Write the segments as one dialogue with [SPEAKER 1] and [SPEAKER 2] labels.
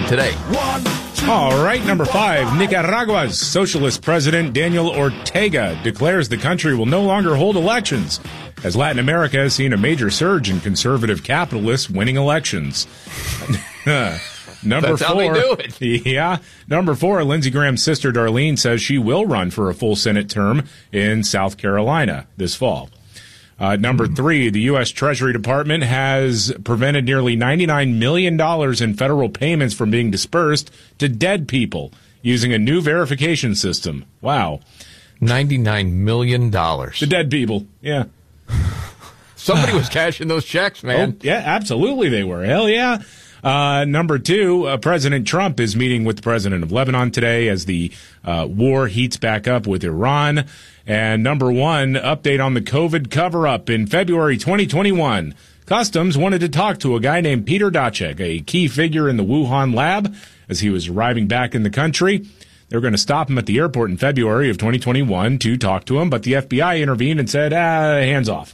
[SPEAKER 1] today.
[SPEAKER 2] All right, number 5, Nicaragua's socialist president Daniel Ortega declares the country will no longer hold elections, as Latin America has seen a major surge in conservative capitalists winning elections. Number 4,
[SPEAKER 1] how they do it.
[SPEAKER 2] Yeah. Number 4, Lindsey Graham's sister Darlene says she will run for a full Senate term in South Carolina this fall. Number 3, the U.S. Treasury Department has prevented nearly $99 million in federal payments from being dispersed to dead people using a new verification system. Wow.
[SPEAKER 1] $99 million.
[SPEAKER 2] To dead people, yeah.
[SPEAKER 1] Somebody was cashing those checks, man.
[SPEAKER 2] Oh, yeah, absolutely they were. Hell yeah. Number 2, President Trump is meeting with the president of Lebanon today as the war heats back up with Iran. And number 1, update on the COVID cover-up in February 2021. Customs wanted to talk to a guy named Peter Daszak, a key figure in the Wuhan lab, as he was arriving back in the country. They were going to stop him at the airport in February of 2021 to talk to him, but the FBI intervened and said, hands off.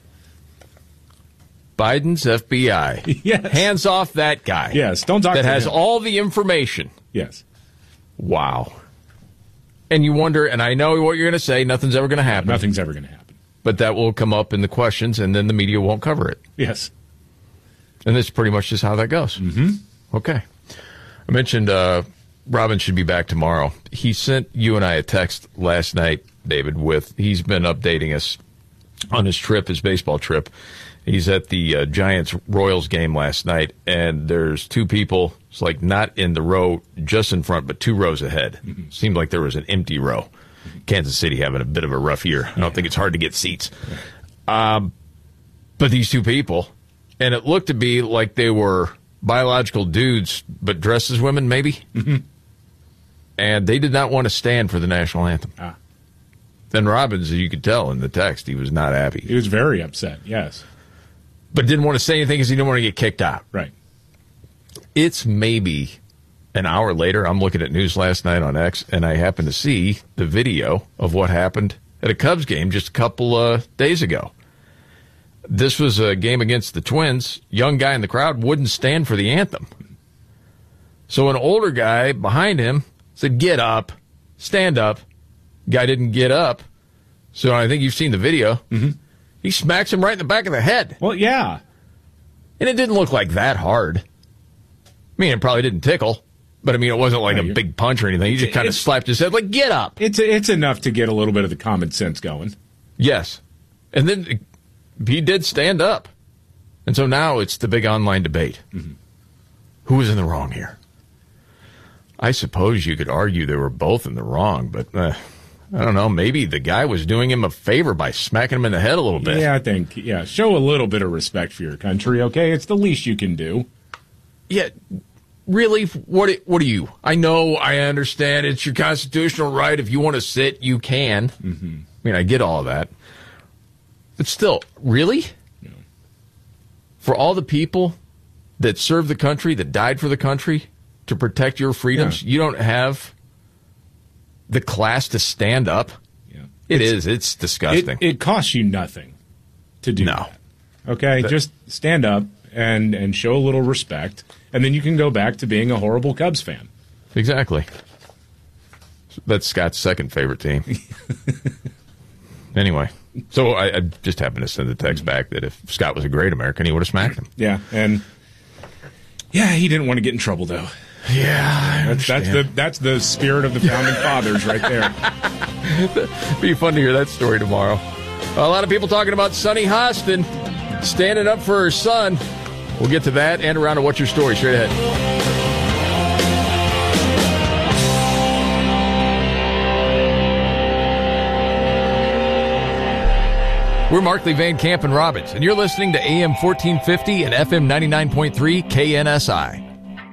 [SPEAKER 1] Biden's FBI.
[SPEAKER 2] Yes.
[SPEAKER 1] Hands off that guy.
[SPEAKER 2] Yes, don't talk to him.
[SPEAKER 1] That has all the information.
[SPEAKER 2] Yes.
[SPEAKER 1] Wow. And you wonder, and I know what you're going to say, nothing's ever going to happen.
[SPEAKER 2] Nothing's ever going to happen.
[SPEAKER 1] But that will come up in the questions, and then the media won't cover it.
[SPEAKER 2] Yes.
[SPEAKER 1] And that's pretty much just how that goes.
[SPEAKER 2] Mm-hmm.
[SPEAKER 1] Okay. I mentioned Robin should be back tomorrow. He sent you and I a text last night, David, he's been updating us on his trip, his baseball trip. He's at the Giants-Royals game last night, and there's 2 people. It's like not in the row just in front, but 2 rows ahead. Mm-hmm. Seemed like there was an empty row. Kansas City having a bit of a rough year. I don't think it's hard to get seats. But these 2 people, and it looked to be like they were biological dudes, but dressed as women, maybe.
[SPEAKER 2] Mm-hmm.
[SPEAKER 1] And they did not want to stand for the national anthem. Then Robbins, as you could tell in the text, he was not happy.
[SPEAKER 2] He was very upset, yes.
[SPEAKER 1] But didn't want to say anything because he didn't want to get kicked out.
[SPEAKER 2] Right.
[SPEAKER 1] It's maybe an hour later. I'm looking at news last night on X, and I happen to see the video of what happened at a Cubs game just a couple days ago. This was a game against the Twins. Young guy in the crowd wouldn't stand for the anthem. So an older guy behind him said, "Get up, stand up." Guy didn't get up. So I think you've seen the video.
[SPEAKER 2] Mm-hmm.
[SPEAKER 1] He smacks him right in the back of the head.
[SPEAKER 2] Well, yeah.
[SPEAKER 1] And it didn't look like that hard. I mean, it probably didn't tickle. But, I mean, it wasn't like a big punch or anything. He just kind of slapped his head like, "Get up."
[SPEAKER 2] It's enough to get a little bit of the common sense going.
[SPEAKER 1] Yes. And then he did stand up. And so now it's the big online debate.
[SPEAKER 2] Mm-hmm.
[SPEAKER 1] Who was in the wrong here? I suppose you could argue they were both in the wrong, but I don't know. Maybe the guy was doing him a favor by smacking him in the head a little bit.
[SPEAKER 2] Yeah, I think, show a little bit of respect for your country, okay? It's the least you can do.
[SPEAKER 1] Yeah, really? What are you? I know, I understand. It's your constitutional right. If you want to sit, you can.
[SPEAKER 2] Mm-hmm.
[SPEAKER 1] I mean, I get all of that. But still, really?
[SPEAKER 2] No.
[SPEAKER 1] For all the people that served the country, that died for the country, to protect your freedoms, you don't have the class to stand up?
[SPEAKER 2] Yeah.
[SPEAKER 1] It's disgusting.
[SPEAKER 2] It costs you nothing to do that. Okay? Just stand up and show a little respect, and then you can go back to being a horrible Cubs fan.
[SPEAKER 1] Exactly. That's Scott's second favorite team. Anyway, so I just happened to send the text back that if Scott was a great American, he would have smacked him.
[SPEAKER 2] Yeah, and he didn't want to get in trouble, though.
[SPEAKER 1] Yeah,
[SPEAKER 2] that's the spirit of the founding fathers right there.
[SPEAKER 1] Be fun to hear that story tomorrow. A lot of people talking about Sunny Hostin standing up for her son. We'll get to that and around to What's Your Story straight ahead. We're Markley, Van Camp, and Robbins, and you're listening to AM 1450 and FM 99.3 KNSI.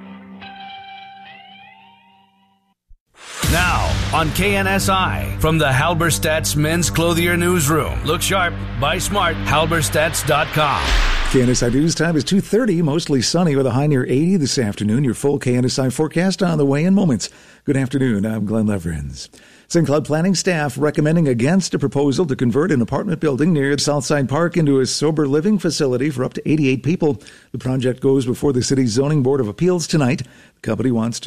[SPEAKER 3] Now, on KNSI, from the Halberstadt's Men's Clothier Newsroom. Look sharp, buy smart, halberstadts.com.
[SPEAKER 4] KNSI News time is 2:30, mostly sunny with a high near 80 this afternoon. Your full KNSI forecast on the way in moments. Good afternoon, I'm Glenn Leverins. St. Cloud planning staff recommending against a proposal to convert an apartment building near Southside Park into a sober living facility for up to 88 people. The project goes before the city's Zoning Board of Appeals tonight. The company wants to